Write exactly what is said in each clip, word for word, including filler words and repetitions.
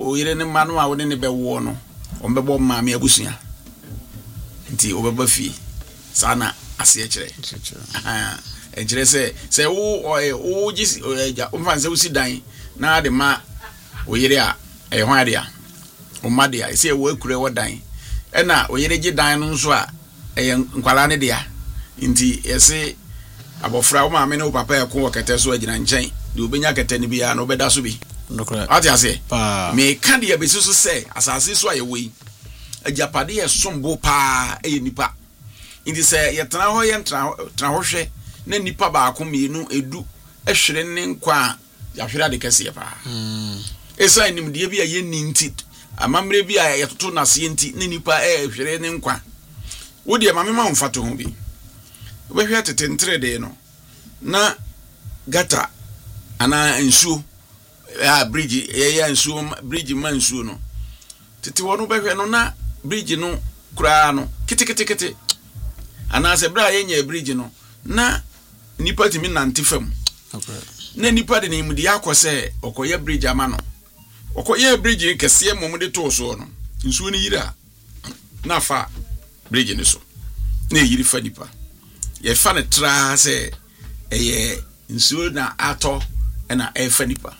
oyire ne ma no a wode ne bewo no ombebo maame abusua nti obeba fi sana ase ekire aha ekire se se wo wo gisi oja umfanse usi dan na de ma oyire a e ho ade a umade a se wo akure wo dan e na oyire gi dan no nso a e nkwala ne de a nti ese abofra wo maame ne wo papa yakwo wakete so agina nchen de obenya kete ne bia no beda so bi ndokra ati ase pa me kan de abesi so se asase so ayewe ajapade ye sombo pa e nipa nti se ye tena ho ye tena tena ho hwe na nipa ba ko mienu edu ehwere ne nkwa ya hwere de kese pa mm esa nim de bia ye ninti amamre bia ye toto na se nti ne nipa e hwere ne nkwa wo de mame ma mfato ho bi we hwe tetentre de no na gata ana nsuo a bridge ye ya nsuo bridge man nsuo no tete wono behwe no na bridge no kura no kitikiti kiti ana se bra ye nya bridge no na nipa timi nante fam okay na nipa de ni mudi akose okoye bridge ama no okoye bridge kese mom de to so no nsuo ni yira na fa bridge ni so na yiri fa nipa ye fa ne tra se eye nsuo na ato na e fa nipa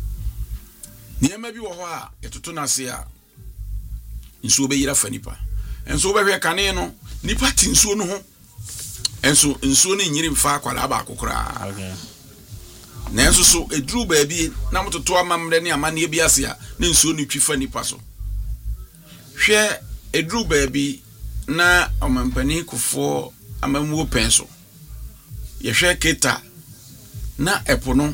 niema bi wo ho a etoto na se a nsuo be yira fa nipa enso be hwe kane no nipa ti nsuo no ho enso nsuo ni nyiri mfa akwala ba akokora okay na enso so edru ba bi na mototo amamre ne amane bi ase a ne nsuo ni twi fa nipa so hwe edru ba bi na omampani kufo amamuo penso ye hwe keta na epono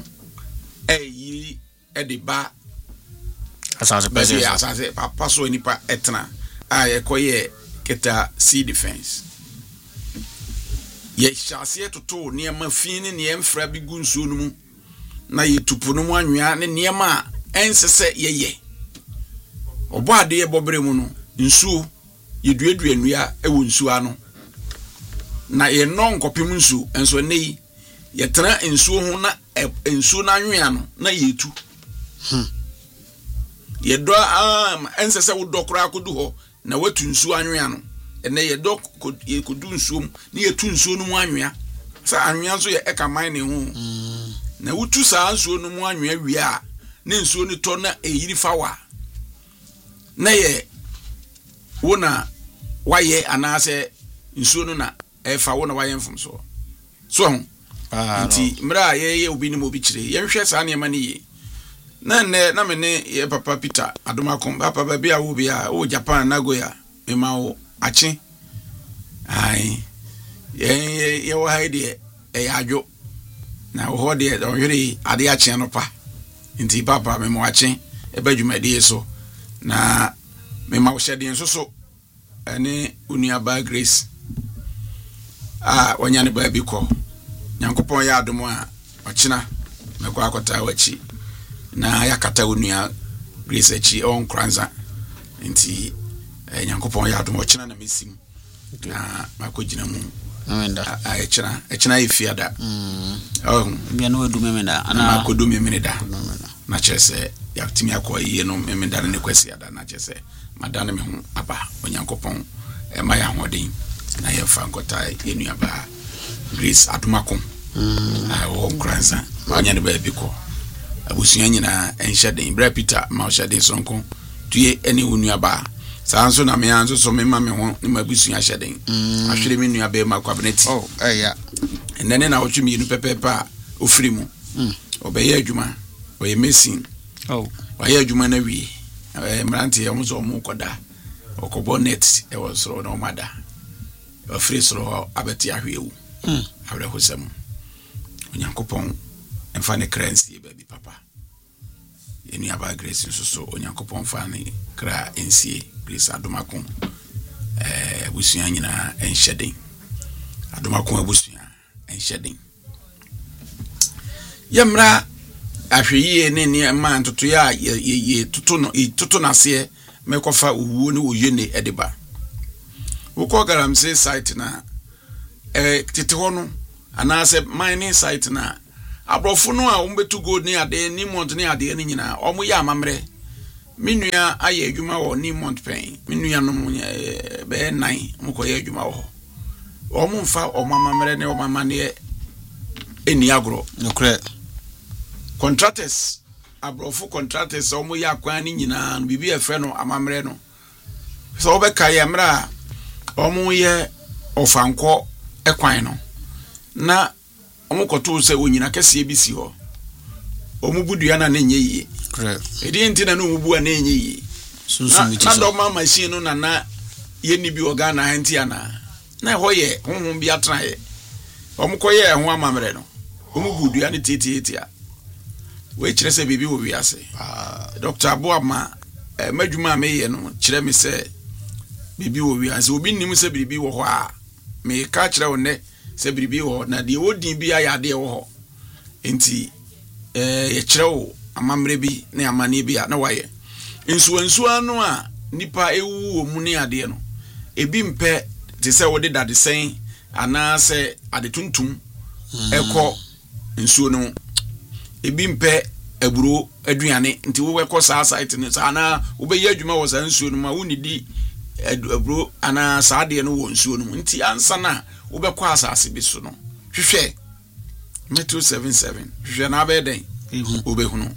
eyi ediba asase pese asase papa so nipa etna a ye koye keta sea defense ye chase toto niema fini ne emfra bi gu nsuo no mu na ye tupu no mu anwea ne niema ensese ye ye obo ade ye bobre mu no nsuo ye duedue nua ewo nsuo ano na ye non kopim nsuo enso nei ye tra nsuo ho na nsuo na anwea no na ye tu hm ye do am ensese wo dokora akodu ho na watu nsuo anwea no ene ye dok ye kodu nsuo na ye tu nsuo no mu anwea sa anwea so ye ekaman ne ho mm. na wutu sa nsuo no mu anwea wi a ne nsuo ni to na eyiri fawa na ye wona waye anase nsuo no na efa wona waye mfom so so ho ah nti mra ye ye obi ni mo bi kire ye hwe sa ne ma ne ye na ne na me ne ye papa Peter Adomakom papa ba bia wo bia o Japan Nagoya me ma wo achi ai ye ye wo haide e adwo na wo de o hwere ade achi no pa nti papa me mo achi e ba dwumade so na me ma wo hyede nso so ene unuaba Grace ah wanya ne ba bi ko Nyankopon ya adomo a ochina mekwa akota wachi na yakata unua Grace achi on kranza nti eh, Nyankopon ya adomo ochina na mesim na makogina mu amenda a echina echina ifiada mm oh bia no edu memenda ana makodu memenda na chese yaktimi akoye no memenda ne kwesi ada na chese madane me ho aba Onyankopon e ma ya hoden na ye fa nkota enuaba Grace Adomakom mm ah o kranza anya ne ba bi ko abusua nyina enhyeden bra Peter ma hyeden sonko tuye ene unuaba sanso na me anso so me ma me ho ne mabusua hyeden ahwere me nuaba e ma kwabneti oh eh ya enene na otwemi nu pepepa ofiri mu mm obeye adwuma oye mesin oh oye adwuma na wi eh mranti e mo so mo koda okobo net e wo soro na omada ofiri soro abeti ahwewu mm awre hosam Onyankopon emfa ne currency baby papa yenu aba Grace so so Onyankopon fa ne kra ensie Grace Adomakom eh abusua nyina enhyeden Adomakom abusua enhyeden yemra ahweyi ne ne ma ntoto ya ye toto no toto na se mekofa owuo ne oyene edeba woko garamse site na eh tete hono anase mining site na abrofo no a umbetu gold ni ade ni mont ni ade ni nyina omo ya amamre minua aye adwuma wo ni Montpen minua no be nine mkoye adwuma wo omo mfa omamamre ne omamane eni agro nokre contractors abrofu contractors omo ya kwan ni nyina no bibi efe no amamre no so obeka ye mra omo ye ofanko ekwan no na omo koto se onyina kese ebisi ho omo budua na nenye yi correct edi ntina no omo bu na nenye yi sunsun miti na do ma machine no na na ye ni bi oga na hanti ana na ho ye honhom bi atra ye omo koye ho amamre no omo budua ne titi etia we kire se bibi wo wiase ah Doctor Aboama eh, madwuma me ye no kire me se bibi wo wiase obi nim se bibi wo ho a me ka kire wo ne se bibi wo na de odin bi ayade wo ho enti eh ye kire wo amamre bi na amane bi na waye nsu nsu anu a nipa ewu wo mu ne ade no ebi mpe te se wo de dade sen ana se ade tuntum mm. eko nsu no ebi mpe eburo aduane nti wo wekọ saa site ne saa na wo be yadwuma wo saa nsuo no ma wo nidi eburo ana saa de no wo nsuo no nti ansa na wo be kọ asase bi so no hwehwe Metro seventy-seven hwehwe na be den wo be hunu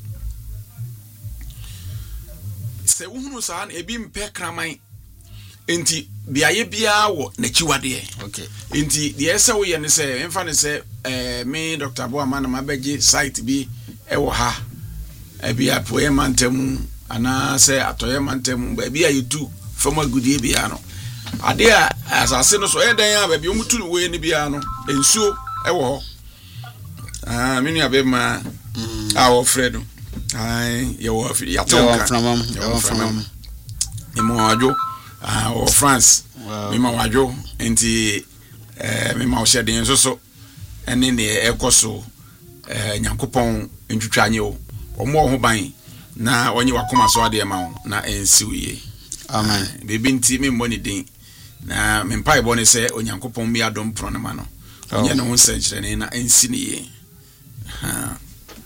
se wo hunu saa ebi mpe kraman enti biaye bia wo na chiwade okay enti de ese wo ye ne se emfa ne se eh me Doctor Aboama na mabeji site bi ewo ha ebi apoye mantem ana se atoye mantem ba bi ayetu fama gudie bia no ade a asase no so e dan a ba bi omutu we ne bia no ensuo ewo ho ah minu abema ah wo fredo ai ye wo afiri yatonka from from from imo ajo ah wo France mima wajo enti eh mima o shede nso so ene ne ekoso eh Nyankopon ntwitwanye o omo ho ban na onye wakoma so ade ma wo na ensiwiye amen bebi nti me mboni din na me mpa ibo ne se Onyankopon bi adom pro ne ma no onye ne ho senkyere ne na ensi ne ye ha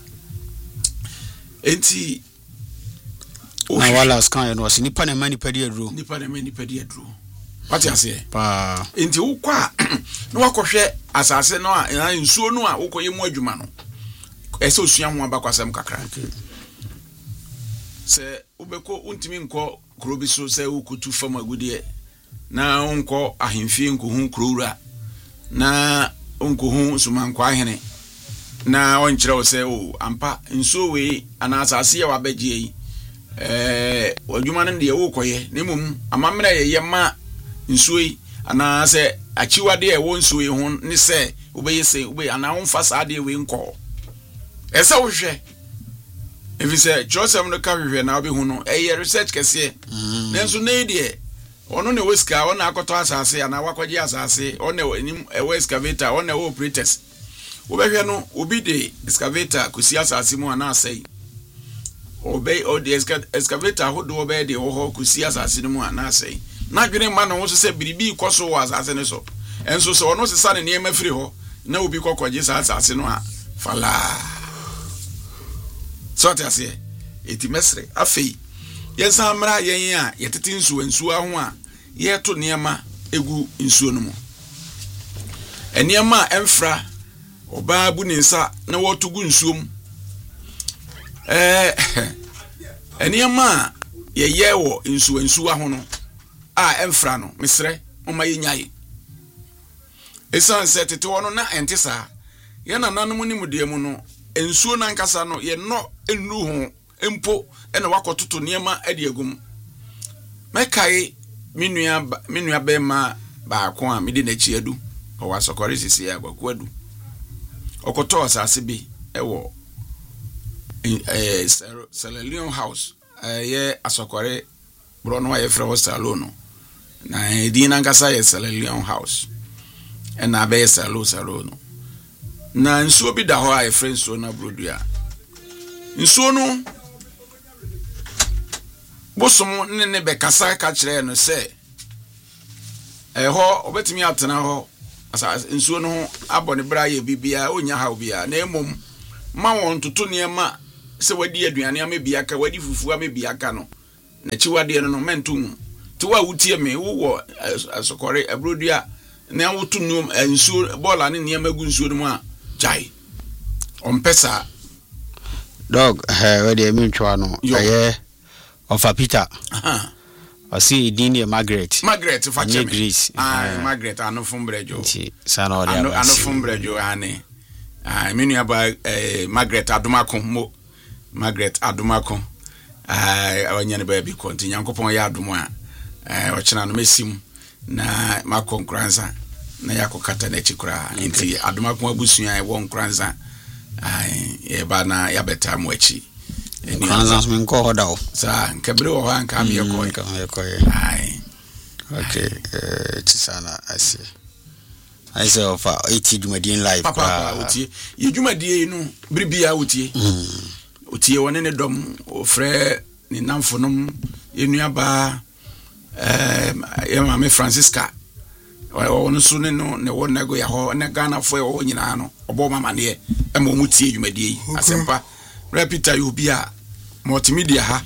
enti na wala scan no si nipa na mani padi aduro nipa na mani padi aduro what you say pa enti wo kwa na wakohwe asase no a nsuo no a wokoye mu adwuma no ese osua ho abakwasam kakra se ubeko untimi nko krobi so se ukutu fam agudie na onko ahemfie nkohu krowura na onkohu sumanko ahene na onkyere wo se o ampa nsuo we anasase ya wabegie yi eh adwuma no de wo koye nemum amamra ye yema nsuo yi anase achiwade e wo nsuo yi ho ne se ubeye se ube ana onfa saade we nko ese wo hwe if you say Joseph no ka hwe na obi hu no eh research kese nenso ne die ono ne weska ono akoto asase ana wakwaje asase ono enim e excavator ono e operators wo be hwe no obi de excavator kusi asase mu ana asai obey o de excavator hodo obey de ho kusi asase mu ana asai na dwene ma no so se biribi ikoso wo asase ne so enso so ono sesa ne niam afiri ho na obi kokwaje asase no a fala so ati ase eti mesre afei yensa mra yen a yetete nsuo nsuo ho a yeto niema egu nsuo no mu eniema emfra oba bu ninsa na wotugu nsuo mu eh eniema ye ye wo nsuo nsuo ho no a emfra no mesre oma yenyaye esan setete wono na entisa ye na nanom ni mude mu no ensuo na nkasa no ye no enu ho empo ena wakototo niema ade agum mekai minua minua be ma ba ko a mede na chi adu o wasokore sisi ya gwaku adu okoto asase bi ewo eh Salalion House eh asokore bro no ye fra hostel no na edina nkasa ye Salalion House ena be salo salo no na nsuo bi da ho a friend so na brodua nsuo no bosom ne ne be kasa ka kire no se eh ho obetimi atena ho asa nsuo no abone bra ye bibia onya ha obia na emom ma won toto niema se wadi aduane amebia ka wadi fufu amebia ka no na chiwade no no mentum ti wa wutie me wo asokore abrodua na wotu num nsuo bola ne niam agu nsuo mu a jai ompesa dog eh we dey mean twa no aye of Peter aha I see Dini Margaret Margaret Fachemi Grace ah Margaret anu fumbrejo sana odi anu anu fumbrejo ane ah menu aba eh Margaret Adumakon mo Margaret Adumakon ah awanyane ba bi konti nyankopon ya adumo a eh ochina no mesim na makon kranza na yakokata na chikura nti Adumakon abusuan e won kranza ai e ba na ya beta mo achi kranza so nko hoda o sa nkabre wo han ka me ko ko ai okay eh tisana asi I say of eighty Jumadin life papa otie ye Jumadie no bribia otie otie woni ne dom ofre ni namfonom enuaba eh e ma me Francisca ono so ne no ne won nego ya ho ne Ghana fo e wo nyina no obo mama ne e mo mutie Jumadie asempa Peter Yobia multimedia ha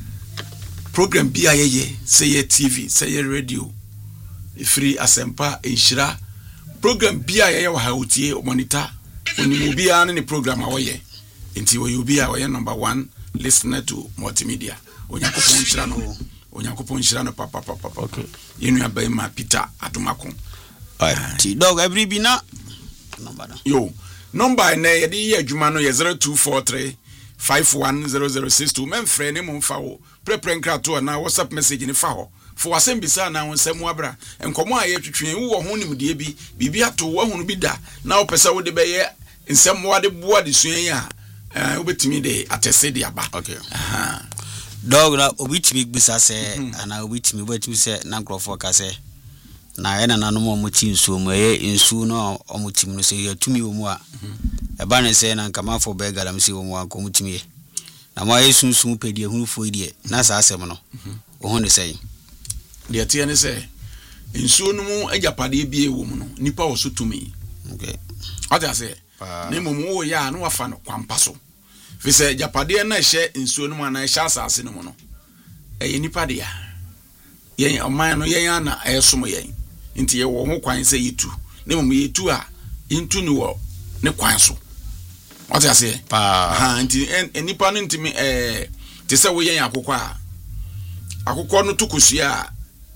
program bia yeye say ye T V say ye radio free asempa enhira program bia yeye wa ha otie monitor onimu bia ne program a woye enti wo Yobia wo ye number one listener to multimedia onyankopon enhira no onyankopon enhira no papa papa okay yenu abai ma Peter Adumakon ti dog every bina number yo number na ye di adwuma no ye zero two four three five one zero zero six two men frɛ ne mo mfa wo prepare nkrato na WhatsApp message ni fa ho fo wasɛm bisa na wonsɛm abra enkomo a ye twetwe wo ho nimdie bi bibi ato wo ho bi da na wo pesa wo de bɛyɛ nsɛm wo de boa de suan ya eh obetimi de atese de aba okay aha dog na obitimi gbisa sɛ ana obitimi obetimi sɛ na nkrofo ka sɛ na ena na no mo ti nsuo mo ye nsuo no omutim no sɛ yatumi wo mu a eba ne sɛ na nkama fo be galam si wo mu an ko mutimi na mo ye sunsun pedi ehunu fo die na sa asɛm no wo ho ne sɛ de atie ne sɛ nsuo no mu agapade bie wo mu no nipa wo so tumi okay ata sɛ ne mo mu wo ya na wafa no kwampa so fi sɛ agapade na hye nsuo no mu na hye asase no mu no ɛyɛ nipa de ya yen oman no yen ana ɛsom yen nti ye wo ho kwan sɛ yitu ne mo yitu a intu ni wo ne kwan so what you say pa ha nti enipa no ntimi eh te sɛ wo yen akokɔ a akokɔ no tukosua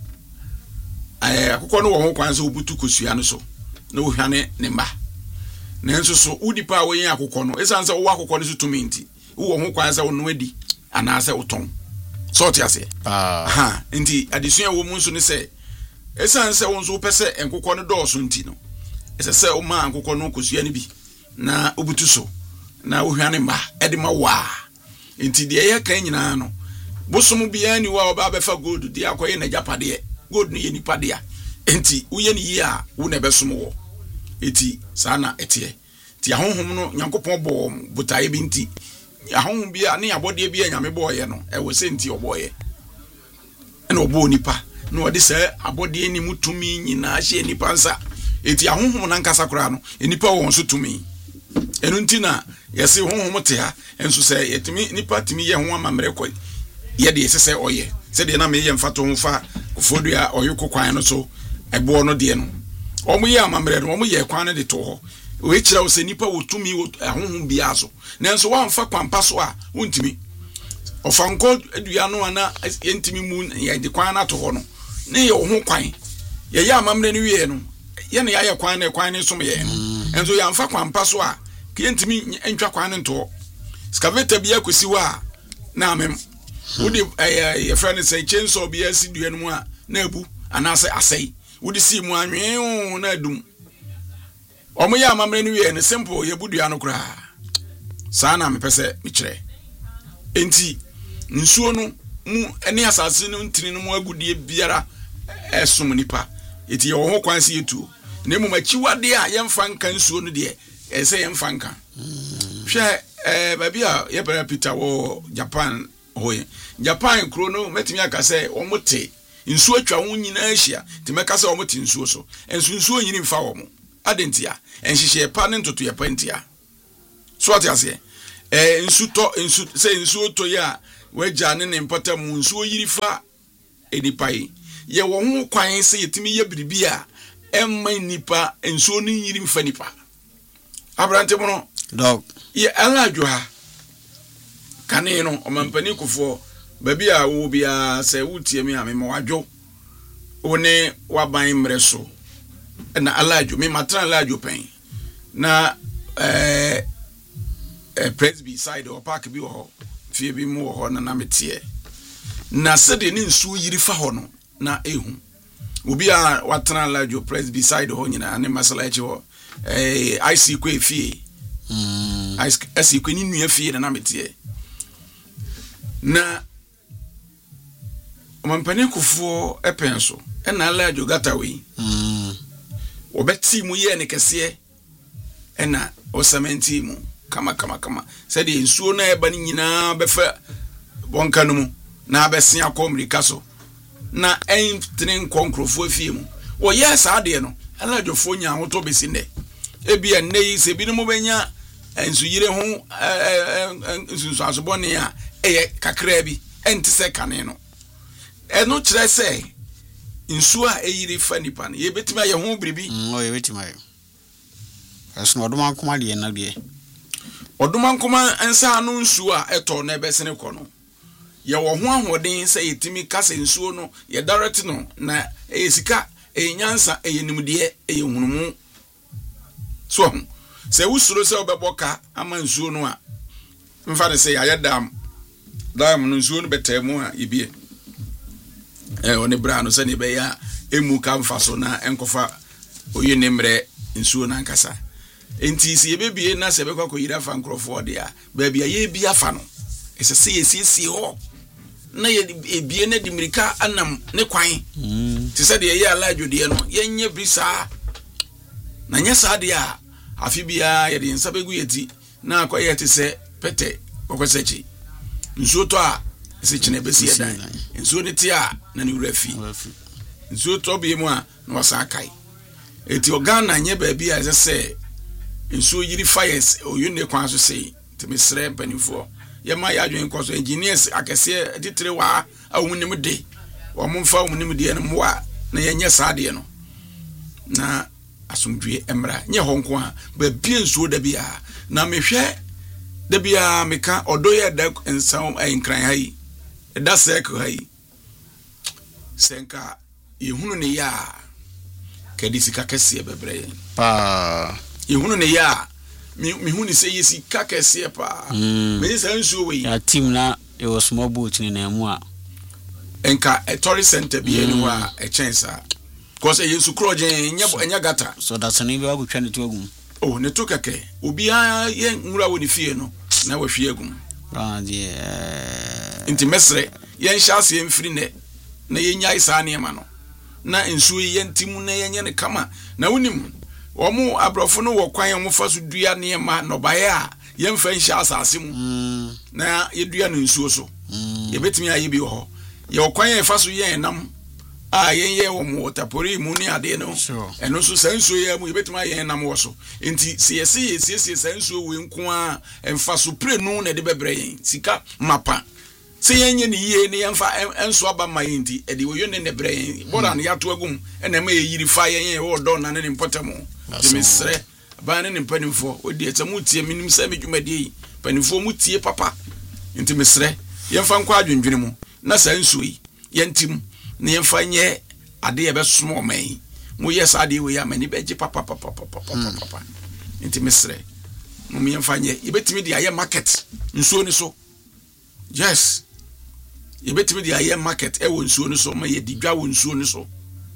eh akokɔ no wo ho kwan sɛ obutu kosua no so na wo hwane ne mba na nso so udipa a wo yen akokɔ no esan sɛ wo akokɔ no so tumi nti wo ho kwan sɛ wo no adi ana sɛ wo ton so what you say ah ha nti adesua wo mu nso ne sɛ esan sɛ wo nso pɛsɛ enkokɔ no dɔɔso nti no ɛsɛ sɛ wo ma enkokɔ no kosua ne bi na obutu so na wo hwane mba ɛde ma wa nti de ɛyɛ kan nyina no bosom bia ni wa oba befa gold de akoye na japade gold no ye nipa de a nti wo ye ni yi a wo na besom wo eti saa na ɛteɛ ti ahonhom no nyankopɔn bɔ botaye bi nti ahonhom bia ne abode bia nyame bɔɔye no ɛwɔ sɛ nti ɔbɔɔye ɛna ɔbɔ nipa na ɔde sɛ abode ni mutumi nyina hye nipa nsa eti ahonhom na nkasa kora no nipa wɔ so tumi enu nti na yɛse honhom te ha enso sɛ yɛtumi nipa tumi yɛ ho amamre kɔ yɛ de sɛ ɔyɛ sɛ de na me yɛ mfato ho fa kofodua ɔyɛ kokwan no so ɛbo no de no ɔmo yɛ amamre no ɔmo yɛ kwan no de to hɔ o ekyira wo sɛ nipa wotumi honhom bia so nanso wamfa kwampa so a wontumi ɔfanko adua no ana yɛntimi mu yɛ de kwan na to hɔ no ne yɛ ho kwan yɛ yɛ amamre no wie no yɛ ne yɛ kwan na kwan ne som yɛ no enso yɛmfa kwampa so a yɛntimi entwa kwan no to skaveta bia kosi wa na amem wodi yɛ friend say chainsaw bia si dua no mu a na abu anase asɛi wodi si mu anwen na adum omo yɛ amamre no wie ne simple yɛ budua no kura saa na mepɛsɛ mekyerɛ enti nsuo no mu ene asase no ntini no mu agudie biara ɛsom nipa eti yɛ wo ho kwan se yetu na mu machiwade a yɛmfa nka nsuo no de ɛsɛ yɛmfa nka hwɛ eh baby a yɛbɛra Peter wo Japan hoye Japan kro no metimi aka sɛ omote nsuo atwa ho nyina ahia ti meka sɛ omote nsuo so ensu nsuo nyini mfa wo mo adentia enhyehyɛ pa ne ntoto yɛ pantia so ate ase eh nsu to nsu sɛ nsuo to ya wagya ne ne mpata mu nsuo yiri fa enipa yi ye wo ho kwan se yetimi ye biribi a emma nipa nsuo ne yiri mfa nipa abrante mo no dog ye aladwo ha kane no omampani kofo babi a wo bia se wutie me ame wadwo one waban mreso na aladwo me matra aladwo pen na eh eh presby side or park bi wo fie bi mu wo na na metie na sede ne nsuo yiri fa ho no na ehu obi a watran aladwo presby side ho nyina ne masala eche ho eh I C kwe fie mm I C kwe ni nua fie na na metie na omampani kufo epenso ena aladwo gatawe mm obeti mu ye ne kese ena o cementi mu kama kama kama sede nsuo na eba ni nyina befa bonka no mu na abesia akomrika so na entren konkrofo afie mu o yes ade no aladwofo nya hoto besi ne ebia nei se bi no mo benya ensu yire ho ensu asobone a eye kakra bi enti se kane no eno kire se nsu a eyire fa nipa no ye betima ye ho biribi o ye betima ye aso odoma nkoma de na de odoma nkoma ensa no nsu a eto na ebesene kɔ no ye wo ho ahoden se yetimi kase nsuo no ye direct no na esika enyansa eyenimde eyehunumu so se wusuro se obeboka ama nsuo no a mfa de se ya dam dam no nsuo no betemu a yebie eh oni bra no se ne be ya emu ka mfa so na enkofa oye nemre nsuo na nkasa enti se yebebie na se bekwa koyira fa nkrofo de a ba bia ye bia fa no ese se yesiesie ho na ye ebie na dimirika anam ne kwan mm ti se de ye aladwo de no yenye bisa na nya sa de a afi bia ye de nsa begu yeti na akoye te se pete okosechi nsuo to a se chine besi ye dan nsuo ne ti a na ne wurafi nsuo to bie mu a na wasa kai eti ogana nye ba bia ese se nsuo yiri fires oyune kwan so sei te mesre panifo ye ma ya adwen koso engineers akese titre wa awunim de wo mumfa awunim de no moa na yenye saade no na asumdwe emra nye honko a ba bia nsuo da bia na mehwe da bia meka odo ye da ensam enkran hai da sek hai senka yehunu ne ya kadisika kese bebre pa yehunu ne ya mi huni se yesi kakese pa me se nsuo we ya team na e was small boat ni na mu a enka a tourist center bi eni wa a chance cause yesu kroje nya nya gata so that's an even agutwa ne to agum oh ne to keke obi a ye nwura woni fie no na wa hwie agum ah die inti mesre ye nhyase ye mfiri ne na ye nya isa ne ma no na nsuo ye ntimu na ye nye ne kama na wonim omo abrofo no wo kwan omo fa so dua ne ma no bae a ye mfa nhya asase mu mm. na ye dua no nsuo so mm. ye betimi aye bi ho ye kwan ye fa so ye nam a ye ye wo mo tapori mu ne ade no sure. Eno so sansuo ye mu ye betimi aye nam wo so enti se ye se ye se se sansuo we nko a emfa so pre nu na de bebre yen sika mapa se yenye ni ye ne yemfa enso aba mayenti e de wo yone ne bre yen boda na yato agum ena ma ye yiri fa yen wo do na ne mpotamo de mesre ba ne ne mpanimfo odi etamu tie minim sa medwumade panimfo mu tie papa enti mesre yemfa nkwa adwendwene mu na sansuo yi yentim ne yemfa nye ade ye besomo man mu yes ade we ya mani beje papa papa papa papa enti mesre mu yemfa nye yebetimi de aye market nsuo ni so yes yebetimi de aye market e wo nsuo ni so ma ye digwa wo nsuo ni so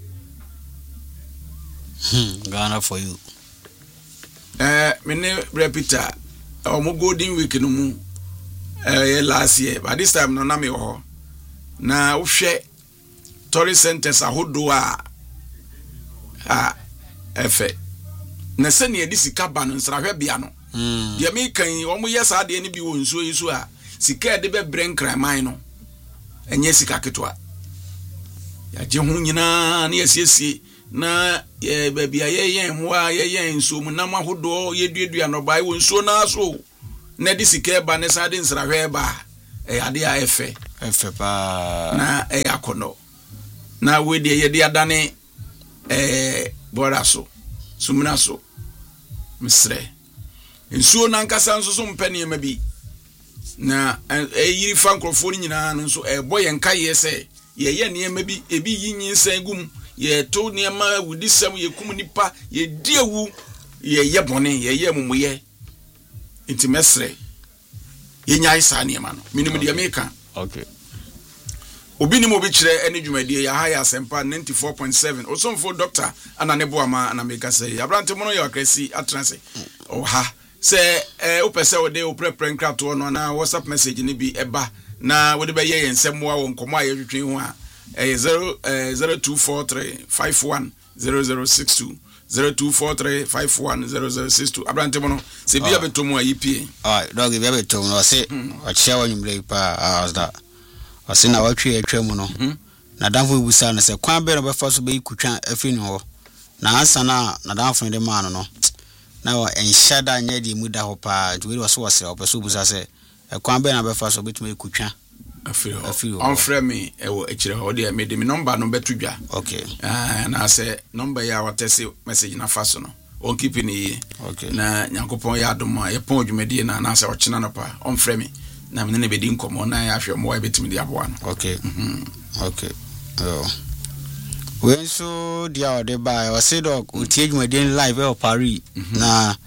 hmm Ghana for you eh mene repeater omo golden week no mu eh last year but this time no na me ho na wo hwe tourist centers ahodo a a efe na se ne edi sika ba no nsrahwe bia no mm de me kan omo yesa de ne bi wo nsuo yi so a sika de be bren kraman no enye sika ketwa ya je hu nyina na yesiesie na ye babia ye yen hoa ye yen nsuo mu na mahodo ye duedua no bai wo nsuo na so na di sika ba ne sa de nsrahwe ba e ade a efe efe pa na e akono na we de ye de adane eh boraso sumnaso misre nsuo nankasa nso so mpene ma bi na e yiri fa nkrofo ni nyina nso e boye nka ye se ye ye ne ma bi ebi yinyin san gum ye to ne ma wudisam ye kum nipa ye diewu ye ye bone ye ye mumuye inti mesre ye nyai sa ne ma no minimum de America. Okay. Obi ni mo bi kire ene dwumadie ya ha ya sempa ninety-four point seven osomfo doctor ana ne boama ana meka say abrante mo no ya akrasi atranse o ha say eh opese wo de o prepare nkrato no na WhatsApp message ni bi eba na wo de be ye ensemo wo nkomo aye twetwe ho a eh zero two four three five one zero zero six two zero two four three five one zero zero six two abrante mo no se bia betomo ayi pie ah dog bia betomo no se o chia wa nyumle pa as that asina watwe atwam no na danfo busa no se kwan be no befa so be kutwa afiri ni ho na ansa na na danfo de ma no no na wa enhyada nya di mu da ho pa duwe wo so wo se opeso busa se kwan be na befa so betuma kutwa afiri ho on frame e wo ekire ho de me de me number no betudwa. Okay. Ah na se number ya watese message na faso no on keep ni. Okay. Na nyankopon ya adoma ye pon dwumadi na na se ochina no pa on frame na me ne be di nkomo na ya hwe mo wa betimi di aboa no. Okay. Mhm. Okay. Oh. When so dia ode ba o se dog utie dwumadi live e o Paris na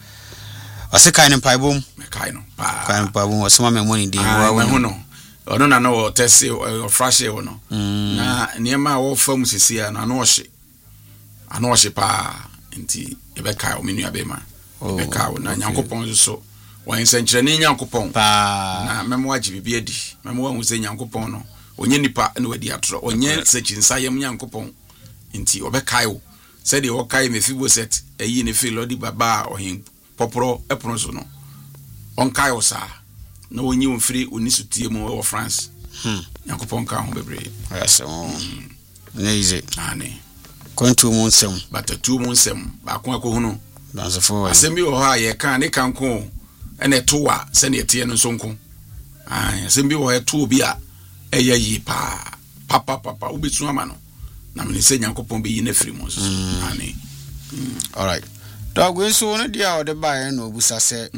o se kai ne paibom me kai no pa kai ne paibom o se ma me money di wa wa hu no ono na no tese o frashe wo no na niema wo fam sisia na no hye ano hye pa nti e be kai o menu abema e be kai na nyankopon so wan senkyere ne nyankopon pa na memo agi bibi adi memo wa hu se nyankopon no onye nipa na wadi atro onye sechinsa yam nyankopon nti obe kai o se de o kai Mephiboset eyi ne fi lodi baba ohin poporo epono so no on kai o sa na onyi wonfiri onisutie mu wo France hmm yakopon ka ho bebre yes o neize ani kwantu mu nsem batatu mu nsem ba ko akohunu danse fo asembi wo ha ye kan ne kanko ene towa se ne tie no sonko ah asembi wo he to bi a eye yi pa papa papa ubetu ama no na me se yakopon be yi na firi mu so ani all right dog we so no dia o de ba no obusa se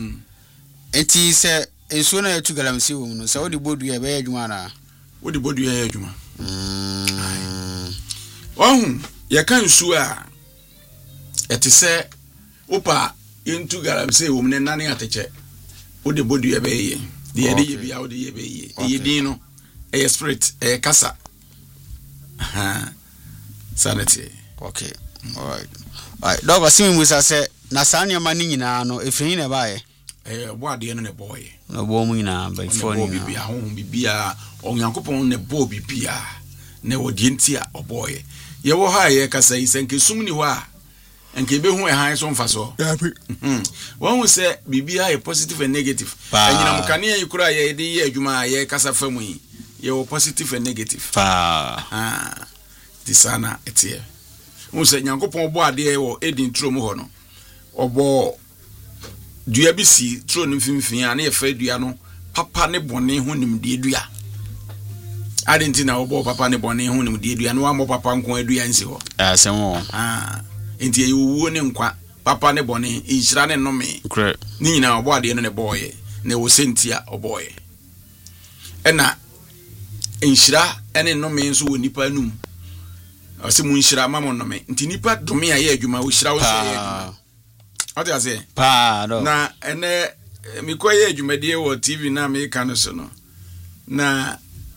enti se enso na yatu galamsi wo no se wo de bodu ye be adwuma na wo de bodu ye adwuma mm ohun ye kan su a eti se opa into galamsi wo ne nane ateche wo de bodu ye be ye de ye de ye bia wo de ye be ye ye din no e spirit e kasa aha sanity. Okay. All right. All right. Dog asimi musa se na sanya mani nyina no efiri na bae eh bo ade no ne boy no bo mu nyina ba ifo ni na bibia ho bibia onyankopon ne bo bibia ne wodi ntia oboy ye wo ha ye kasa isenke sumni ho a enke be hu e han so mfa so mhm won hu se bibia e positive and negative enyina mukane ye kura ye de ye adwuma ye kasa famu yi ye wo positive and negative pa ah disana etie won se nyankopon bo ade wo edin tro mu ho no obo dua bi si tro no mfimfin a na ye fa dua no papa ne bone ho nimde dua adentina obo papa ne bone ho nimde dua no amo papa nko adua nsi ho asemo ah enti ye wuo ne nkwa papa ne bone inhira ne nnome kre ni nyina obo ade no ne boye na wo sentia oboye ena inhira ene nnome nso wo nipa num ase mu inhira mamo nnome nti nipa dome aye adwuma wo hira wo se ye adwuma ati ase pa do na ene mikoye adwumadie wo T V na me ka no so no na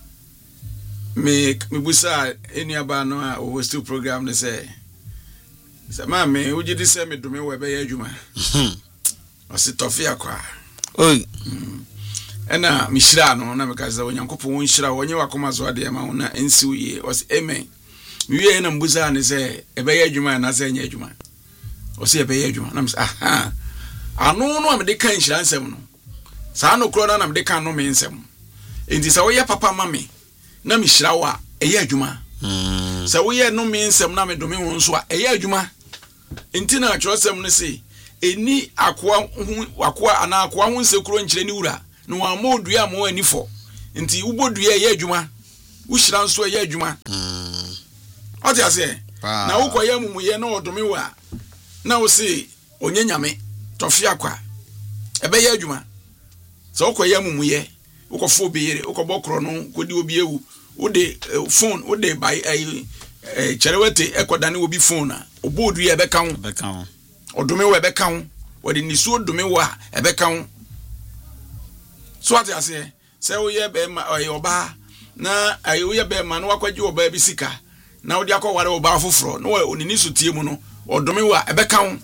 me me busa enuaba no a o still program ne say say ma me ujidi say me dome we be ye adwuma o se tofia kwa oi ena me hira no na me ka say onyankopon won hira wonye wakoma zo ade ma wona ensi uye o se amen me wie na mbusa ne say e be ye adwuma na say nya adwuma o se e be ye adwuma na me say aha anu no am de kan hira nsem no sa no kro na am de kan no me nsem enti sa wo ye papa mame na me hira wa eye adwuma mm sa wo ye no me nsem na me dome won so a eye adwuma enti na atwosem no se eni akoa hu akoa ana akoa hu nsekuro nkyere ni wura no wa modua mo anifo nti ubodua ye adwuma wo hira nso ye adwuma mm oti ase na wo koye mumuye na odome wa na wo se onye nyame tofi akwa ebe ye adwuma so wo koye mumuye wo kofo beyere wo kobokro no kodi obi ewu wo de phone wo de by eh cherewete ekodane obi phone na obodua ebe kan ebe kan odome wa ebe kan wo de nisu odome wa ebe kan so ati ase se wo ye be ma oba na ayo ye be ma no akwaji oba bi sika na wo de akọware oba afoforo no onini so tie mu no odome wa ebe kan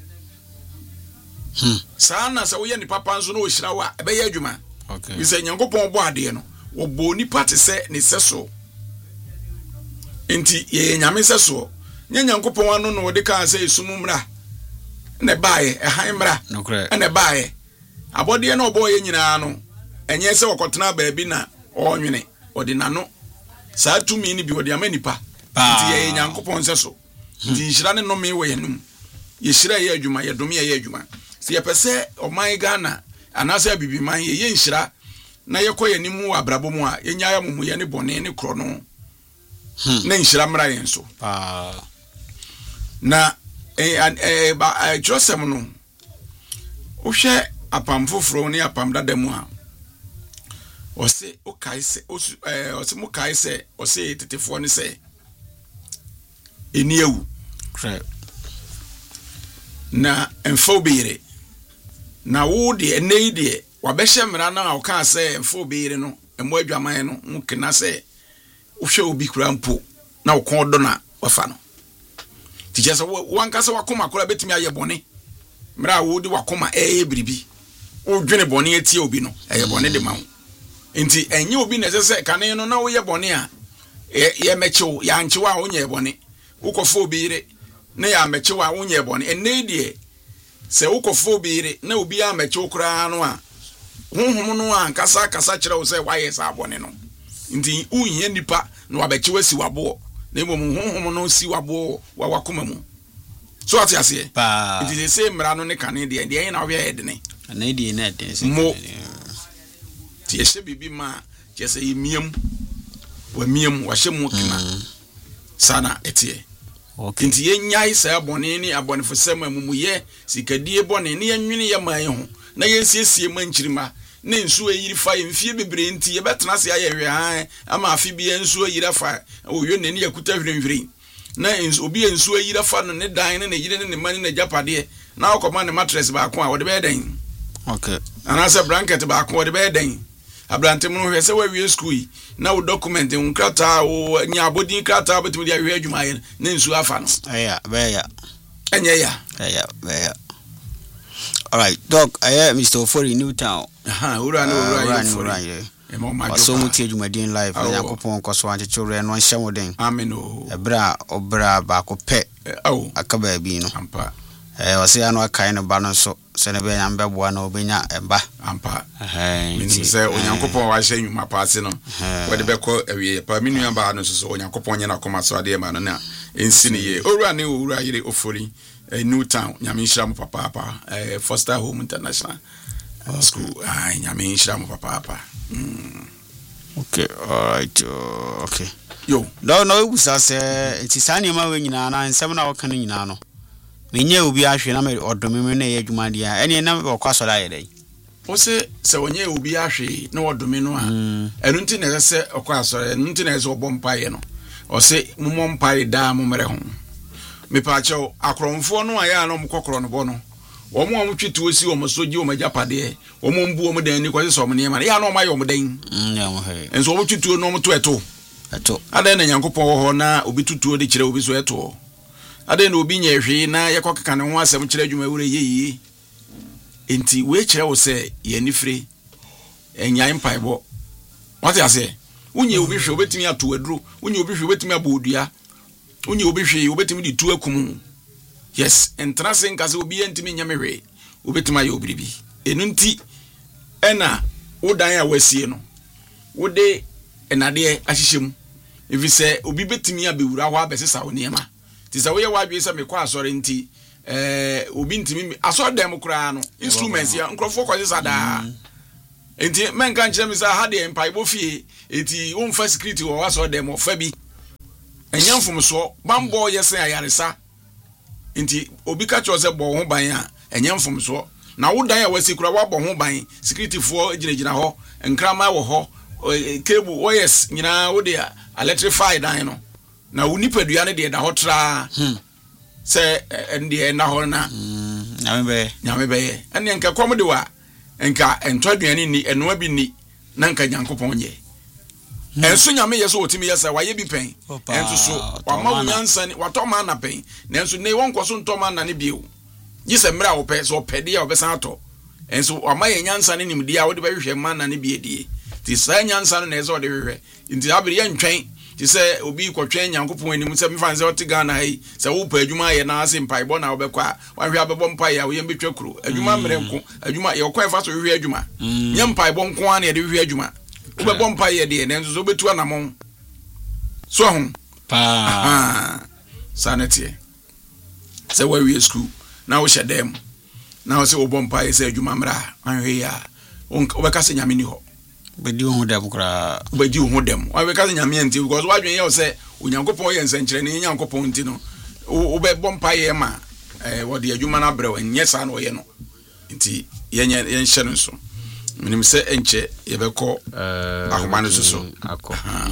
hmm saa na se wo ye ni papa nso no ohira wa ebe ye adwuma okay we say nyankopon bo ade no wo bo ni party se ni seso enti ye nyame seso nya nyankopon anu no de kan se esumumra na baaye ehan mra no kre na baaye abode na obo ye nyina no enye se wokotena baabi na onwene odi nano saa tumi ni bi odi amanipa nti ye nyankopon seso nti nhira ne no me we yenum ye hira ye adwuma ye dom ye adwuma se ye pese oman Ghana anase bibi man ye ye nhira na ye koye ni mu abrabo mu a ye nyaaya mu ye ne bone ne kro no na nhira mra ye nso ah na eh eh ba Joseph no o hwe apam foforo ne apam dadamu a o se o kai se o eh o se mu kai se o se tetefo ne se eni ewu kre na enfo beere na wo de enei de wabehye mra na o ka se enfo beere no emo adwaman no mu kena se o hwe obi kura mpo na o kon do na wafa no tije se wanka se wakoma kura betimi aye bone mra wo de wakoma eye biribi o dwene bone etie obi no eye bone de mawo nti enye obi na se kane no na wo ye bone a ye mechew ya nchewa onye bone ukofo obiire na ya mechewa onye bone enne die se ukofo obiire na obi a mechew kura no a honhom no a nkasa kasa kire wo se waye sa bone no nti unye nipa na wabechewa si wabo na emo honhom no si wabo wa wakoma mu so ati ase pa nti se mra no ne kane die die na wo ye edene na die na den se mo ti ehye bibi ma jese yimiem wa miem wa hyemu kina sana etie okay nti yenyai sa bone ni abonefo sem amumuye sikadie bone ni yenwene ye man ho na yensiesie manchirima ne nsu ayiri fa yemfie bebre nti ye betena se aye hwe ama afi bi ensu ayira fa oyo ne ne yakuta hwenhwere na ensu obi ensu ayira fa no ne dan ne ne yire ne ne man ne japade na akoma ne mattress ba ko a wo de be den okay ana se blanket ba ko wo de be den abrante mu hwe se wa wie school yi na wo document nkrata wo nya abodin krata betum dia hwe adwuma ye na nsu afa no aya be ya enye ya aya be ya all right dog aya Mister Ofori Newtown aha ura no ura yo ura ye e mo ma so mu tie adwumadin live na yakopon koso anchechore no hye moden amen o ebra obra ba ko pe awo akaba bi no ampa eh wase ya no akai no ba no so se ne be nya mbeboa na obenya eba ampa eh nti se onyankopon wa hye nwuma paase no wede be ko awie pa minu ya ba no so onyankopon nya na koma so ade ma no na ensi ne ye owura ne owura yire Ofori Newtown nyame nhira mo papa papa eh Foster Home International school ai nyame nhira mo papa papa mm okay all right uh, okay yo no no we say it is ani ma we nyina na nsem na woka nyina no menye obi ahwe na me odome me na ye adwuma dia ene na okwaso da ye dai o se se onye obi ahwe na odome no a enu nti na se okwaso enu nti na se obompa ye no o se mumom pai da mo mere ho me pa chawo akromfo no aya na mo kokoro no bo no wo mo mo twituo si wo mo soji wo majapade wo mo mbu wo mo dan ni kwase so mo ne ma ya na o ma yo mo dan nya mo he enso wo twituo no mo to eto eto ada na nyankopon wo ho na obi tutuo de kire obi so eto ada na obi nya hwe na ye kokeka ne ho asem kire adwuma wure yeyi enti we kire wo se ye nifre enya empaibo what you say unye obi hwe obetimi ato aduro unye obi hwe obetimi abodua unye obi hwe obetimi di tu akum yes entrance nkase obi entimi nya mehwe obetimi ayo obribi enu nti ena wodan a wasie no wode enade ahyehyem evi se obi betimi abewura ho abesesa woniema ti se wo ye wadwe se mekọ asore nti eh obi ntimi asore dem kura no instruments ya nkrofo kwase sada enti men kan kire me say ha de mpaebo fie enti won fa security wo wa so dem ofa bi enyamfom so bambo yesen ayaresa enti obi ka cho se bo ho ban a enyamfom so na wo dan a wasikura wa bo ho ban security fo ginagina ho enkrama wo ho cable wires nyina wo de electrify dan no na wo nipadua ne de da ho tra se ende na ho na nyame be nyame be ene nka kom de wa nka entoduane ni eno bi ni na nka Nyankopon ye enso nyame yeso otimi yesa waye bi pen enso so wama wonyansa ni watoma na pen na enso ne won kwaso ntoma na ne biu yise mra wo pe so pede ya obesan ato enso wama ye nyansa ne nimdi a wo de be hwehwe man na ne biedie ti sa nyansa no na ezo de hwehwe nti abiri ye ntwen ti se obi kwotwen Nyankopon anim se mfa nse oti Ghana hai se wo pa adwuma ye na ase mpaibɔ na wo be kwa wa hwe abɛbɔ mpa ya wo ye betwa kuro adwuma mre nko adwuma ye kwa fa so hwe adwuma nye mpaibɔ nko an ye de hwe adwuma wo be bɔ mpa ye de na nso so betu anamon so ho pa sanity se wa wi school na wo hyedem na wo se wo bɔ mpa ye se adwuma mra an hwe ya wo be ka se nyame ni ho bedi ho dem kra bedi ho dem wa be ka se nyame nti because wa dwen ye se Onyankopon ye nsenkyere ne Nyankopon nti no wo be bɔ mpa ye ma eh wo de adwuma na brɛ wo nye sa na wo ye no nti ye nye ye nhye no so minim se enche ye be kɔ eh ahoma no so akɔ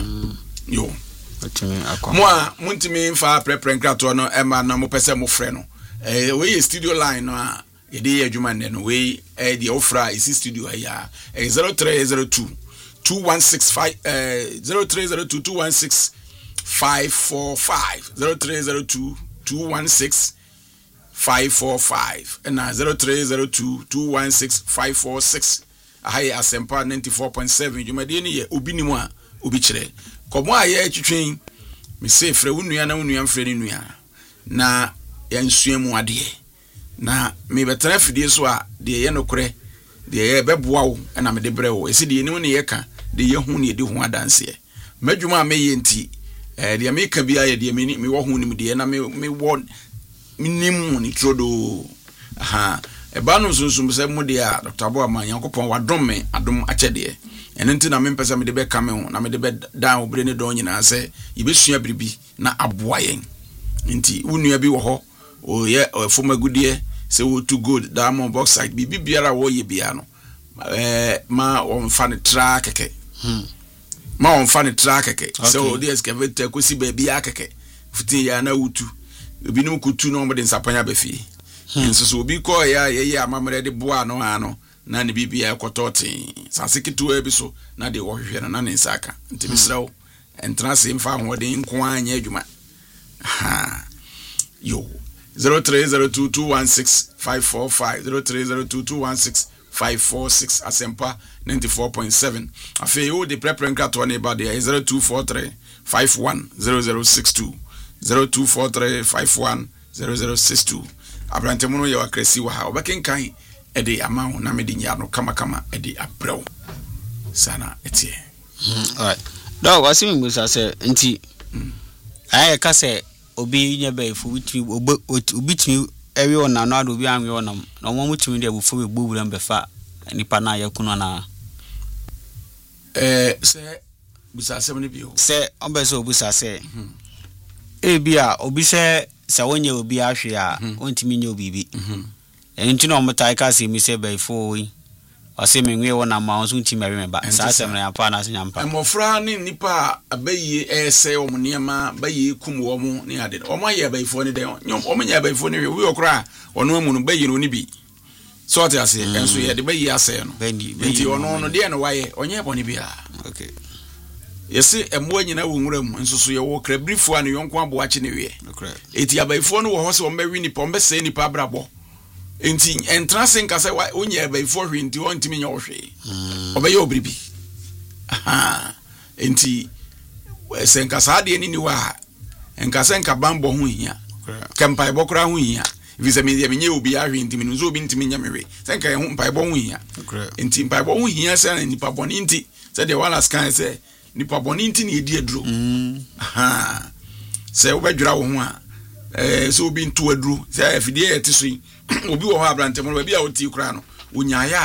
yo otimi akɔ mo a muntimi mfa prepare nkrato no e ma na mo pese mo frɛ no eh we ye studio line no a ye de adwuma ne no we eh de ofra isi studio ya eh zero three zero two two one six five uh zero three zero two two one six five four five zero three zero two two one six five four five and zero three zero two two one six five four six ahai asempa ninety-four point seven jumade ni ye obi ni mu a obi kire komo aye twitwen me se frɛ wunua na wunua mfrɛ ni nua na yansua mu ade na me betra fidie so a de ye nokore de ye beboa wo na me de brɛ wo esi de ni ne ye ka de ye hu ne de hu adanse madwuma me ye nti eh de me ka bia ye de me me wo hu ni de na me me wo minim ni trodo aha e ba no sunsum se mu de a Doctor Aboa man Yankopon wadom me adom akyede ene nti na me mpesa me de be ka me ho na me de be dan obre ne don nyina se yebesua biribi na aboa yen nti wunua bi wo ho o ye foma gudie se wo to good diamond bauxite bibi biara wo ye bia no eh ma on fa ne tra keke hmm ma on fa ne tra keke se o de excavator ko si ba bia keke futi ya na wutu obi no kutu no mo de nsapanya ba fie nso so obi ko ya ye ye amamre de boa no ha no na ne bibia ekototin sase kitu e bi so na de wo hwehwe na ne nsaka nti misrawo entra se mfa ho de nko anya adwuma ha yo zero three zero two two one six five four five zero three zero two two one six five four six asempa ninety-four point seven afi o de prepare nkrato na ba de zero two four three five one zero zero six two zero two four three five one zero zero six two abrante mu no ye wakresi wa ha obekenkan e de amaho na me de nya no kama kama e de abrɛw sana etie alright dog wasimi musa se nti aye ka se obi nya be fu witwi obi timi ewe ona no ado obi anwe ona no mo mutimi de abufu be gbowura mbefa nipa na yakunu na eh se busa se mo bio se obeso obusa se e bia obi se se wonye obi ahwe a ontimi nya obi bi enti no motai ka se mi se be fu wi ase menwe wona ma onso ntimi awe ba sa se mra yampa na se nyampa emofra ni nipa abayi ese o niema bayi kum wo mu ni ade o ma ye bayifo ni de nyom o manya bayifo ni wi okra ono amu no bayi no ni bi so te ase enso ye de bayi ase no enti ono no de no waye onye boni bia okay yesi emo nyina wo nwura mu enso so ye wo kra brifo an yonko abo achi ne we eti abayifo no wo ho se o mbawi nipa o mbese nipa abrabo enti entrance nka se onye abayifo hwe enti on timi nya wo hwe obaye obribi aha enti se nka sa de ni ni wa nka se nka bambo ho hia kempa ibokura ho hia visa me ye menye obi ahwe enti me nzo obi ntimi nya mewe se nka ye ho mpa ibo ho hia enti mpa ibo ho hia se na nipa boni enti se de wala scan se nipa boni enti na edi aduro aha se obedwira wo ho a eh se obi ntu aduro se afidie eti so obi wo ho abrante mo ba bia oti kura no onyaya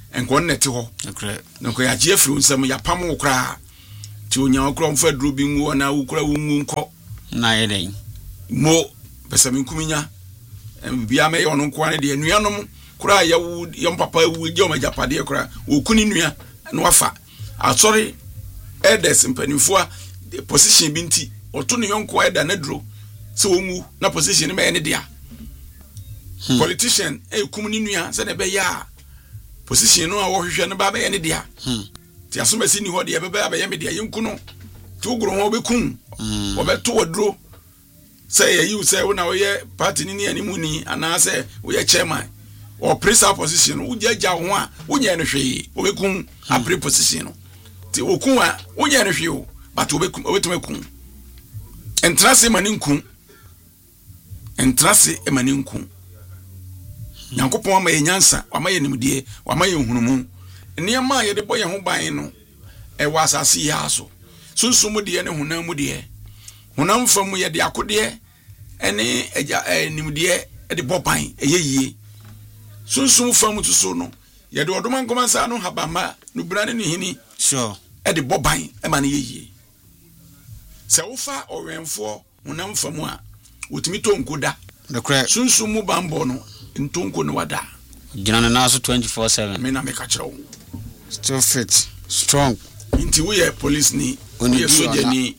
enko nete ho okay nko ya je free nsam ya pam wo kra ti onya wo kra mfa duro bi ngu na wo kra wo ngu nko na yeden mo pesa mi nkuminya bia me yono nko ane de nuanom kra ya wo yom papa wo je o majapade kra wo kuni nua na wafa asori elders mpanifo a position bi nti oto ne yonko eda na duro se wongu na position me ne dia hmm. Politician e kum ni nua se ne be ya position no a wo hwehwe ne ba be ne dia hmm. Ti asoma si ni ho de be ba be ye me dia yenku no ti ogro ho be kum hmm. Obeto woduro se ye you say na wo ye party ni ni animu ni ana se wo ye chairman or presa position wo jaja ho a wo nya ne hwe wo be kum a pre position no ti okun a wo nya ne hwe o but wo be kum wo betum kum entrance mani nkum entrance e mani nkum Nyankopon ama ye nyansa ama ye nimdie ama ye hunumu niam ye de boye ho ban no e wasase ya so sunsum de ne hunam de hunam fam ye de akode ene eja nimdie e de boban e ye yie sunsum fam tuso no ye de odoma nkomansa no habama no brane ne hini sure e de boban e ma ne ye yie se ufa owenfo hunam fam a otimi to nkoda the crack sunsum mu bambo no ntonko no wada gina na so twenty-four seven me na me ka kire still fit strong inti we are police ni we are soldier ni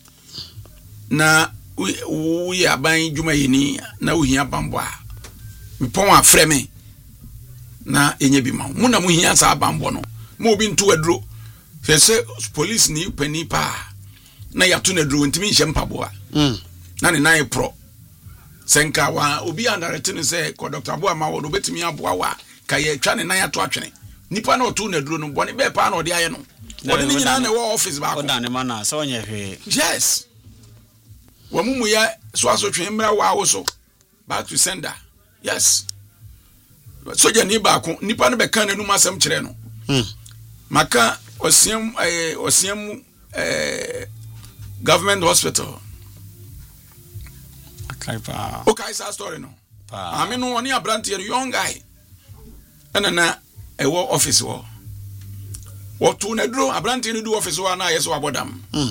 na we are ban djuma yini na wo hia bambo a me pon afre me na enye bi ma mu na mu hia sa bambo no mo obi nto aduro se police ni pani pa na ya to na aduro ntimi nhye mpabo a mm na ne nine pro senka wa obi andarete ne se ko Doctor Abu ama wo no betimi aboa wa ka ye twa ne nan ato atwene nipa na otu na duro no bone be pa na ode aye no ode ni nyina na wo office ba ko oda ne mana so onye hwe yes wa mumu ya so aso twen mra wa wo so back to sender yes soja ni ba ko nipa no be kan nanu masem kire no hmm maka osiam eh osiam eh government hospital pa okay sa story no pa I mean no one abrante young guy ana na e wo office wo what to na duro abrante no do office wo na yeso abodam mm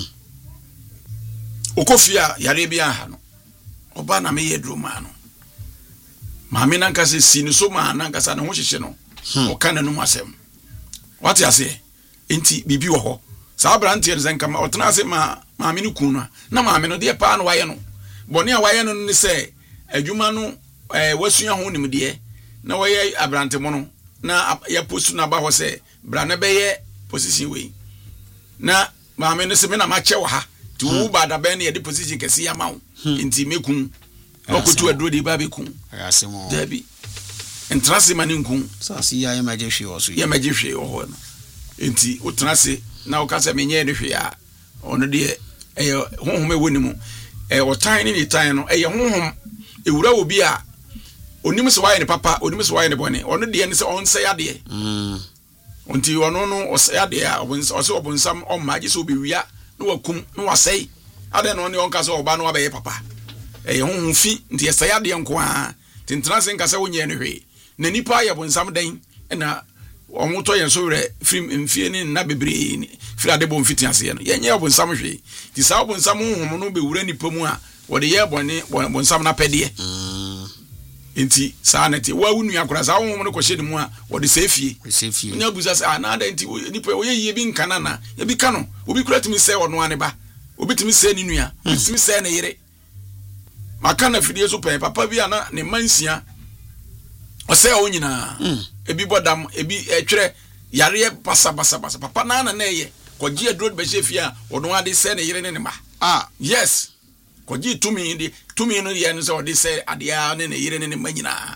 okofia yare bia ha no oba na me ye duro ma no ma me nan kase si ni so ma nan kasa na ho hyehye no o kana no masem what you say enti bibi wo ho sa abrante zen kama otena ase ma ma me no kunu na ma me no de pa no waye no boni a waye no ne se adwuma no eh wasua ho nimde na waye abrante mo no na ya post na ba ho se bra na be ye position we na ma me no se me na ma che wa ha ti wo ba da be na ye de position kesi ya ma wo enti mekun okotu aduro de ba be kun asemo dabi entrance mani nkun sa si ya ma je hwe wo so ya ma je hwe wo ho no enti o trance na o ka se me nye ne hwe a ono de eh honhom e woni mu eh o tan ni tan no eh honhom ewura obi a onim se waye ne papa onim se waye ne bone ono de ne se on se yade mm onti ono no o se yade a o se obonsam o maji se obi wia no wakum no wasei ade no ne on ka se oba no abaye papa eh honhom fi nti se yade nko a tintra se nka se wonye ne hwe na nipa ya bonsam dan na omoto yen so were film mfie ni na bebre ni fira de bon fiti ase no yenye obonsam hwe ti sa obonsam honhom no be wura nipa mu a wo de ye bone bonsam na pede mm enti sa na ti wa wunu akora sa honhom no ko hye mu a wo de sefie sefie nya buza sa na da enti nipa wo ye ye bi nkana na ye bi ka no obi kura timi se ono ane ba obi timi se ni nua timi se na yire maka na fidie so pe papa bi ana ne mansia o se o nyina ebi bodam ebi etwere yare basa basa basa papa na na na ye koji adro be hye a ono ade se na yire ne ne ma ah yes koji tumi ndi tumi no ye no se ode se ade a ne ne yire ne ne ma nyina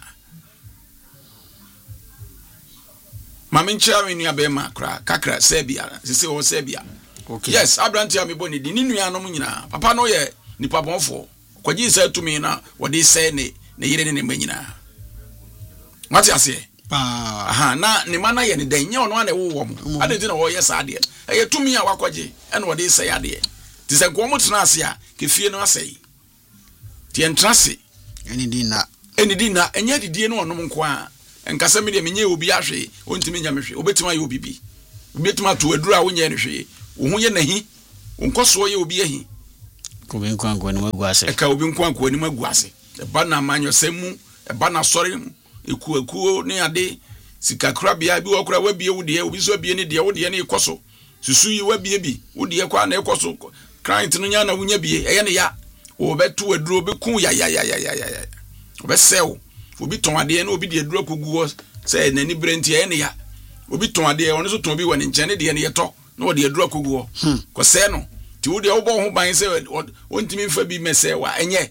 mama nchira me nua be ma kra kakra sebia sese o sebia okay yes abranti am boni di ni nua no mu nyina papa no ye nipa bonfo koji se tumi na ode se ne ne yire ne ne ma nyina what you say pa aha na ne mana ye ne dan nya ono na wo wo mo ade ti na wo ye sa de e tumi a wakoje e na ode se ya de ti se ko mo tena ase a ke fie no asei ti entrance eni di na eni di na enya didie no ono nko a enkasa me de menye obi ahwe ontimi nya me hwe obetima ye obi bi obetima to adura wo nya ne hwe wo ho ye nahi onkoso ye obi ahi ko ben kwan ko ni maguase e ka obi nkwan ko ni maguase e ba na manyo semu e ba na sori mu eku eku ni ade sika krabia bi wo kra wa bie wo de obi so bie ni de wo de ne ikoso susu yi wa bie bi wo de kwa na ikoso client no nya na wo nya bie e ye ne ya wo betu aduro be kun ya ya ya ya ya ya obe sell obi ton ade na obi de aduro kogu say nani brenti e ne ya obi ton ade ono so ton bi woni nche ne de ne yeto na wo de aduro kogu ko say no ti wo de wo bo ho ban say wontimi mfa bi mese wa enye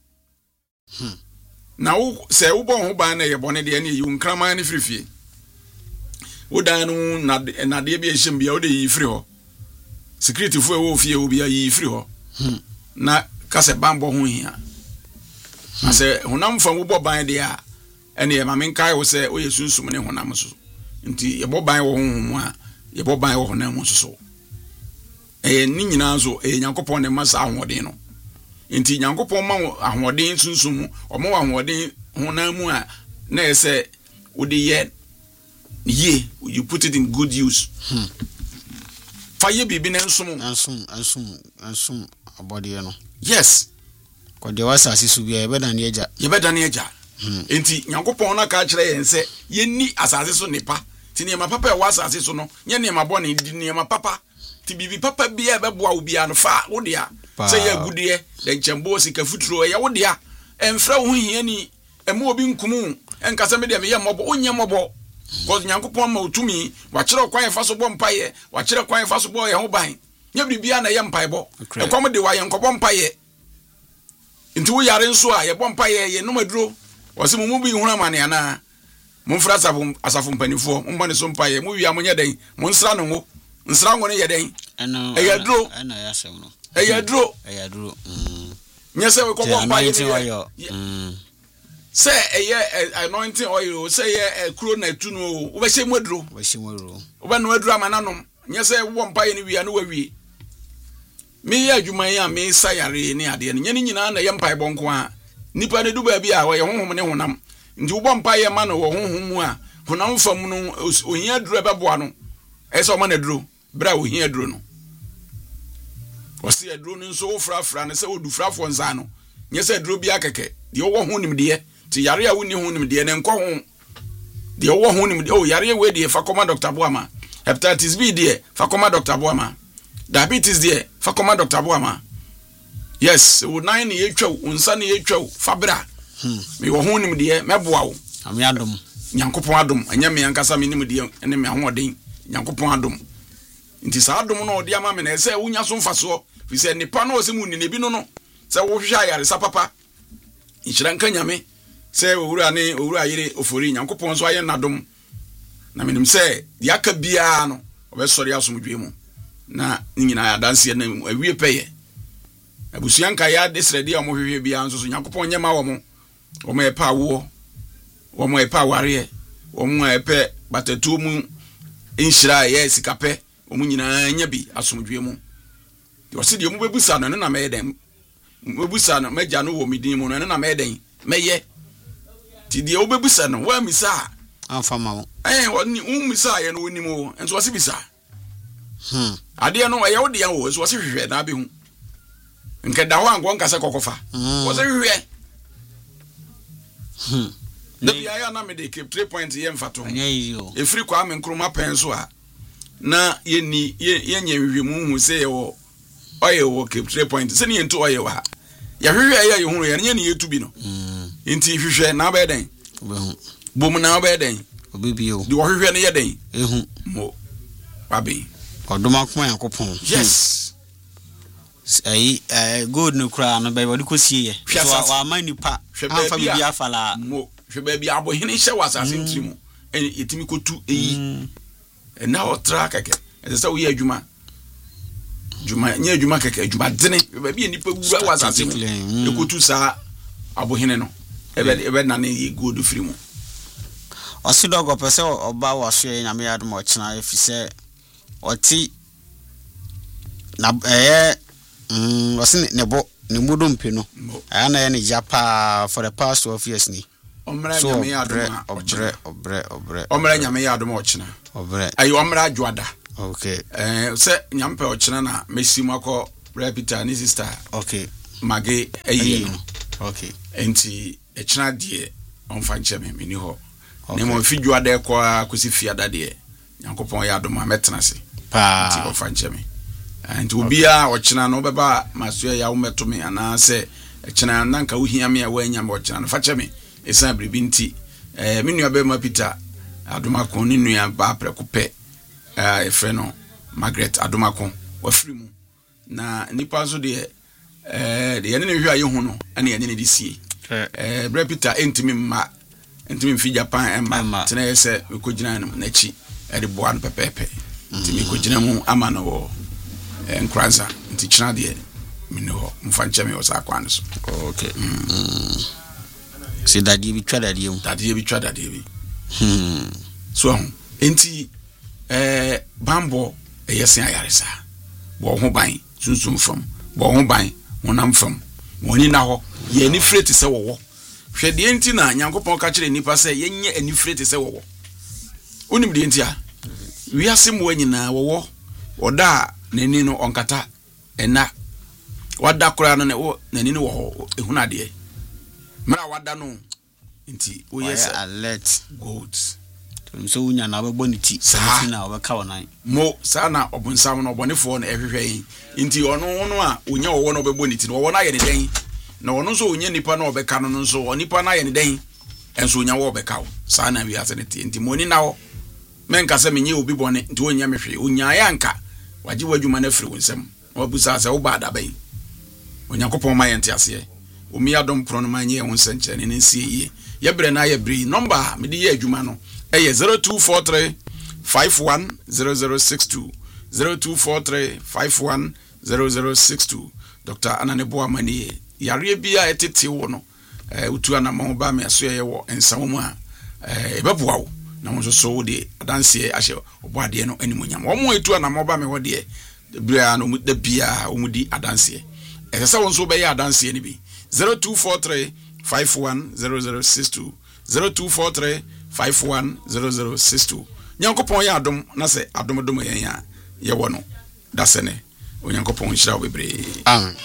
na wo say wo bo ho ban na ye bone de ne yi nkraman ne frifie wo dan no na na de bi ehim bia wo de yi free ho security fo e wo fie wo bia yi free ho na kase bambo ho hia ase honam fa wo boban de a ene ye mamen kai wo se o yesunsum ne honam so nti ye boban wo honhom a ye boban wo honam so so eh ni nyina so eh Nyankopon ne masa ahoden no nti Nyankopon ma ahoden sunsum o ma ahoden honam mu a na ese wo de ye ye you put it in good use hmm. Faye bibi na nsum ansum ansum ansum abode no yes ko de wasase so bia ye beda ne eja ye beda ne eja enti Nyankopon na ka kire yen se ye ni asase so nipa ti ne ma papa e wasase so no nye ne ma bone di ne ma papa ti bibi papa bia be boa obia no fa wo dia se ye gudie de nchembo sika futuro ye wo dia emfra wo hia ni ema obi nkumu enkasa me de me ye mobo onye mobo ko Nyankopon ma otumi wa kire kwan fa so bo mpaye wa kire kwan fa so bo ye ho ban nya bibia na ye mpaebo e kom de wa ye nkobọ mpaye nti wo yare nso a ye bo mpaye ye no maduro wose mu mu bi huna mane ana mu mfra asafo asafo mpanifo mu bane so mpaye mu wi amonye den mu nsra no ngo nsra ngo ne ye den eno e ya duro eno ya sem no e ya duro e ya duro mm nya se we kokọ mpaye ni mm se e ye anointing oil se ye kuro na tu no wo be se mu aduro wo se mu aduro wo be no aduro amananom nya se wo mpaye ni wi anu wa wi me ya adwuma ya me sayare ne ade ne nyane nyina na ye mpai bonko a nipa ne duba bi a wo ye honhom ne honam nti wo bo mpai ma no wo honhom mu a honam fam no ohia duro beboa no ese o ma na duro bra ohia duro no wo se ya duro no nso wo frafra ne se wo du frafo nza no nye se duro bi akeke de wo ho nim de ti yare a woni ho nim de ne nko ho de wo ho nim de o yare we de fa koma Doctor Boama hepatitis B de fa koma Doctor Boama diabetes there fa koma Doctor Boama yes wo nine ye twa unsa ne ye twa fabra hmm me wo ho nim de meboa wo ami adom Nyankopon adom anya me ankasa me nim de ene me ahoden Nyankopon adom nti sa adom no de ama me na se wunya so mfaso fi se nipa no se mu ni ne bi no no se wo hwehwa yare sa papa nchira nka nyame se owura ne owura yire ofori Nyankopon so aye nadom na menim se de aka bia no obesori asomdwe mu na nyina ya danse na awie peye abusuanka ya desredi amo hwehwe bia nso so Nyankopon nyema wo mo wo mo epa wo wo mo epa ware wo mo epe batatu mu inshira ya sikape wo mo nyina nya bi asomdwe mu de wose de mo bebusa no na meden bebusa no meja no wo midin mu no na meden meye ti de wo bebusa no wa misa amfama wo eh woni um misa ye no woni mo enso wose bisa hmm ade no ye wo de wo so wose hwehwe na be hu nke da ho ango nka se kokofa wose hwehwe hmm de bia ya na me de keep three point ye mfato anya yi o e free kwa me nkroma pen so a na ye ni ye nye hwehwe mu hu se ye wo oye wo keep three point se ni ento oye wa ya hwehwe ya ye hu ye nye ni ye tubi no hmm enti hwehwe na be den obe hu bom na be den obe bi o de wo hwehwe ne ye den ehu mo babi odoma kuma Yakopon yes ai eh good no kra no be wodi kosie ye so wa mani pa amfa bi afala mo hwe bi abo hene hye wasase ntimu en etimi kotu eyi na otra keke ese wo ye adwuma dwuma nya adwuma keke adwuma dene be bi nipa wura wasase mu ekotu sa abo hene no ebe ebe na na ye good free mu osidogo pese oba waso ye nyame yadom ochina efise oti na eh mm wase ne bo ne mudum pe no aya na ye ne japa for the past twelve years ni omra nyame ya adoma obre obre obre omra nyame ya adoma ochina obre ayi omra adwada okay eh se nyampe ochina na mesimu akọ Peter ni sister okay mage ayi okay enti echina de onfa ncheme meni ho ne mo fidwa de kwa akosi fiada de Nyankopon ya adoma metena se pa enti onfa ncheme enti obia ochina no beba maso ya wo metome ana se echina nanka wo hia me a wanya me ochina no fa cheme esa bribi nti eh menua be ma Peter adoma kon ni nua ba preko pe eh efre no Margaret adoma kon wa firi mu na nipa so de eh de yene ne hwa ye hu no ana yene ne disie eh Bre Peter entimi ma entimi mfi Japan emma tena yese ko gina no na chi e de boan pepepe entimi ko gina mu ama no wo enkranza nti china de minho mfa ncheme wo sa kwan so okay se dadie bi twa dadie mu dadie bi twa dadie bi hmm so enti eh bambo eyesen ayaresa bo ho ban sunsun fam bo ho ban wonam fam woni na ho ye ni freti se wowo hwe de enti na Nyankopon ka kire nipa se yenye ani freti se wowo onim de enti a wi asem wanyina wowo oda nani no onkata ena wada kura no ne wo nani no wo ehuna de mara wada no enti wo yes alert good so unya na bebo ni ti sisi na obeka wonan mo sa na obunsam no obonefo na ehwehwe yin nti ono ono a unya wo no bebo ni ti no wo na ye ne den na ono so unya nipa na obeka no no so onipa na ye ne den enso unya wo obeka wo sa na wi ase ne ti nti moni na wo menka se menye obi bone nti onya mehwe unya ya nka waji wadwuma na firi wonsam obusa se wo ba da ban Onyankopon ma ye nti ase omi adom pro no manye won senche ne nsie ye ye bre na ye bre number me di ye adwuma no eh zero two four three five one zero zero six two zero two four three five one zero zero six two Doctor Ananebo Amani yare bia etete wo no eh utu anamo ba me aso ye wo ensawo mu a eh beboa wo na won so wo de adanse ahye obo ade no animonyam wo mo etu anamo ba me wo de bia no mu da bia wo mu di adanse eh se won so be ya adanse ni bi zero two four three five one zero zero six two zero two four three five one zero zero six two Nyankopon ya adom na se adom dom yen ya ye wo no da se ne Onyankopon hira wo bebre amen.